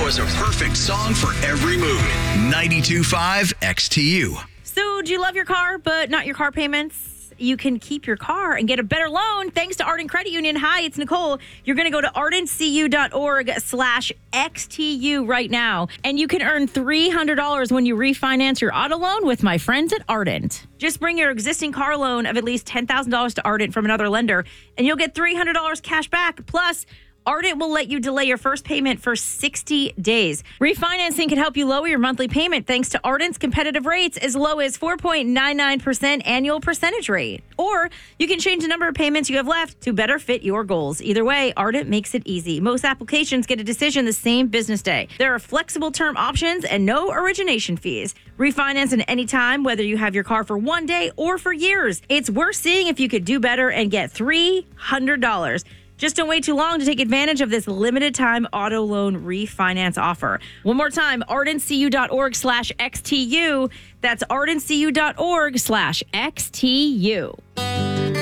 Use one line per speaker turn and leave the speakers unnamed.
was a perfect song for every mood. 92.5 XTU.
So, do you love your car, but not your car payments? You can keep your car and get a better loan thanks to Ardent Credit Union. Hi, it's Nicole. You're going to go to ardentcu.org/XTU right now, and you can earn $300 when you refinance your auto loan with my friends at Ardent. Just bring your existing car loan of at least $10,000 to Ardent from another lender, and you'll get $300 cash back. Plus, Ardent will let you delay your first payment for 60 days. Refinancing can help you lower your monthly payment thanks to Ardent's competitive rates as low as 4.99% annual percentage rate. Or you can change the number of payments you have left to better fit your goals. Either way, Ardent makes it easy. Most applications get a decision the same business day. There are flexible term options and no origination fees. Refinance at any time, whether you have your car for one day or for years. It's worth seeing if you could do better and get $300. Just don't wait too long to take advantage of this limited time auto loan refinance offer. One more time, ardentcu.org/XTU. That's ardentcu.org/XTU.